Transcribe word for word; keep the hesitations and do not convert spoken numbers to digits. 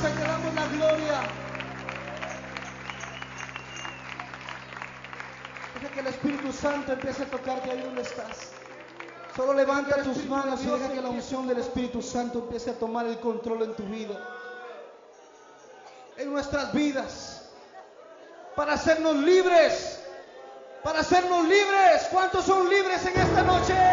alabanza y te damos la gloria. Deja que el Espíritu Santo empiece a tocarte ahí donde estás. Solo levanta tus manos y deja que la unción del Espíritu Santo empiece a tomar el control en tu vida, en nuestras vidas, para hacernos libres, para hacernos libres. ¿Cuántos son libres en esta noche?